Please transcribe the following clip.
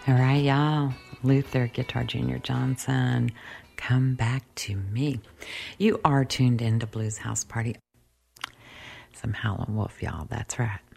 All right, y'all. Luther, Guitar Junior Johnson, Come Back to Me. You are tuned into Blues House Party. Some Howlin' Wolf, y'all. That's right.